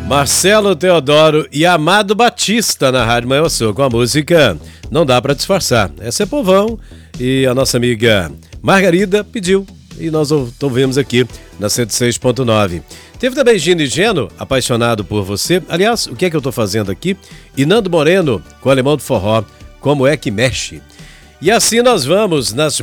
Marcelo Teodoro e Amado Batista na Rádio Maior Sul com a música Não Dá Pra Disfarçar. Essa é Povão e a nossa amiga Margarida pediu e nós ouvimos aqui na 106.9. Teve também Gino e Geno, Apaixonado por Você. Aliás, o que é que eu tô fazendo aqui? E Nando Moreno com Alemão do Forró, Como é que Mexe. E assim nós vamos nas